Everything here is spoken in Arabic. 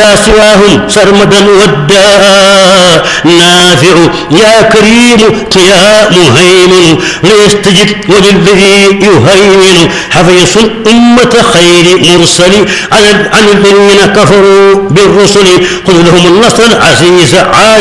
إلى سواهم سرمدا ودا نافع يا كريم يا مهيمن ليستجب وللذي يهيمن حفيص أمة خير مرسل عن الذين كفروا بالرسل خذ لهم النصر العزيز عاجل